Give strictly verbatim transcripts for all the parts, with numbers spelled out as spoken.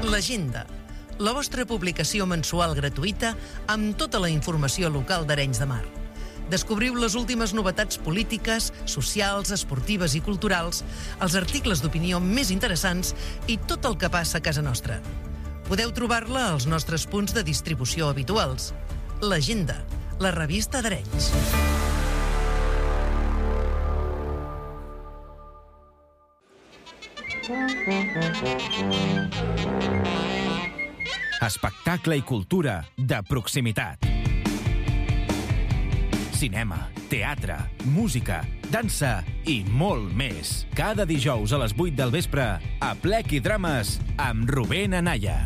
L'Agenda, la vostra publicació mensual gratuïta amb tota la informació local d'Arenys de Mar. Descobriu les últimes novetats polítiques, socials, esportives i culturals, els articles d'opinió més interessants i tot el que passa a casa nostra. Podeu trobar-la als nostres punts de distribució habituals. L'Agenda, la revista d'Arenys. Espectacle i cultura de proximitat. Cinema, teatre, música, dansa i molt més. Cada dijous a les vuit del vespre, a Plec i Drames, amb Rubén Anaya.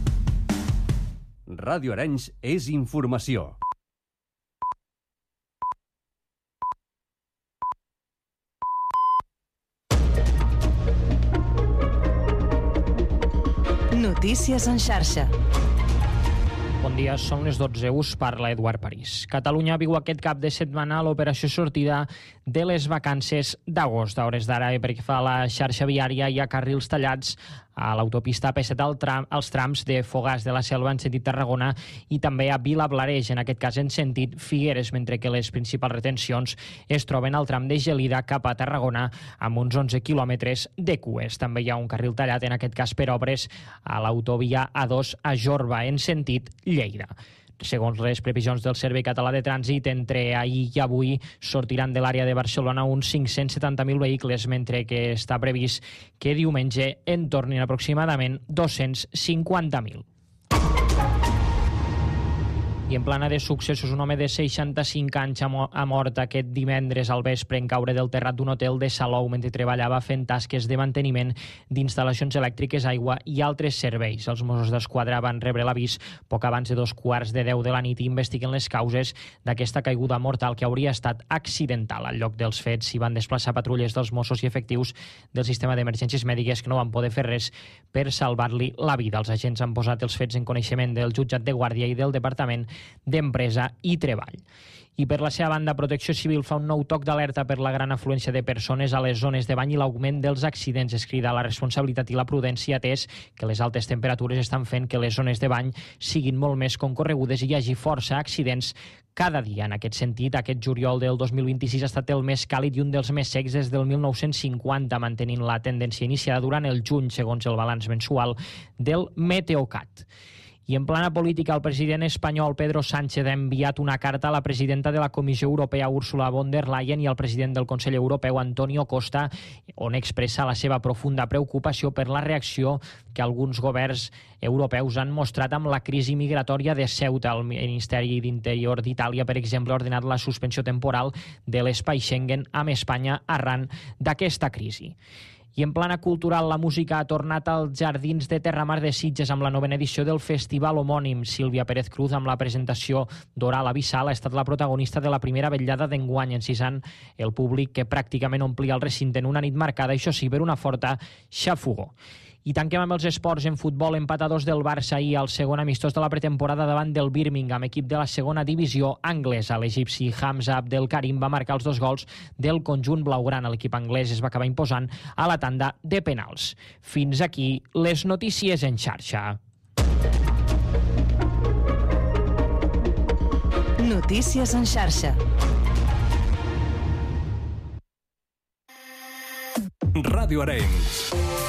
Ràdio Arenys és informació. Notícies en xarxa. Bon dia, són les dotze, us parla Eduard París. Catalunya viu aquest cap de setmana l'operació sortida de les vacances d'agost. A hores d'ara, perquè fa la xarxa viària, hi ha carrils tallats a l'autopista A P set al tram, als trams de Fogars de la Selva en sentit Tarragona i també a Vilablareix, en aquest cas en sentit Figueres, mentre que les principals retencions es troben al tram de Gelida cap a Tarragona amb uns onze quilòmetres de cues. També hi ha un carril tallat, en aquest cas per obres, a l'autovia A dos a Jorba en sentit Lleida. Segons les previsions del Servei Català de Trànsit, entre ahir i avui sortiran de l'àrea de Barcelona uns cinc-cents setanta mil vehicles, mentre que està previst que diumenge en tornin aproximadament dos-cents cinquanta mil. I en plana de successos, un home de seixanta-cinc anys ha mort aquest divendres al vespre en caure del terrat d'un hotel de Salou mentre treballava fent tasques de manteniment d'instal·lacions elèctriques, aigua i altres serveis. Els Mossos d'Esquadra van rebre l'avís poc abans de dos quarts de deu de la nit i investiguen les causes d'aquesta caiguda mortal que hauria estat accidental. Al lloc dels fets s'hi van desplaçar patrulles dels Mossos i efectius del sistema d'emergències mèdiques que no van poder fer res per salvar-li la vida. Els agents han posat els fets en coneixement del jutjat de guàrdia i del Departament d'Empresa i Treball. I per la seva banda, Protecció Civil fa un nou toc d'alerta per la gran afluència de persones a les zones de bany i l'augment dels accidents. Es crida a la responsabilitat i la prudència, atès que les altes temperatures estan fent que les zones de bany siguin molt més concorregudes i hi hagi força accidents cada dia. En aquest sentit, aquest juliol del dos mil vint-i-sis ha estat el més càlid i un dels més secs des del mil nou-cents cinquanta, mantenint la tendència iniciada durant el juny, segons el balanç mensual del Meteocat. I en plana política, el president espanyol Pedro Sánchez ha enviat una carta a la presidenta de la Comissió Europea, Ursula von der Leyen, i al president del Consell Europeu, Antonio Costa, on expressa la seva profunda preocupació per la reacció que alguns governs europeus han mostrat amb la crisi migratòria de Ceuta. El Ministeri d'Interior d'Itàlia, per exemple, ha ordenat la suspensió temporal de l'espai Schengen amb Espanya arran d'aquesta crisi. I en plana cultural, la música ha tornat als Jardins de Terramar de Sitges amb la novena edició del festival homònim. Sílvia Pérez Cruz, amb la presentació d'Oral Abissal, ha estat la protagonista de la primera vetllada d'enguany, encisant el públic que pràcticament omplia el recinte en una nit marcada, això sí, per una forta xafogor. I tanquem amb els esports. En futbol, empat a dos del Barça i el segon amistós de la pretemporada davant del Birmingham, equip de la segona divisió anglesa. L'egipci Hamza Abdelkarim va marcar els dos gols del conjunt blaugrana. L'equip anglès es va acabar imposant a la tanda de penals. Fins aquí les notícies en xarxa. Notícies en xarxa. Ràdio Arenys.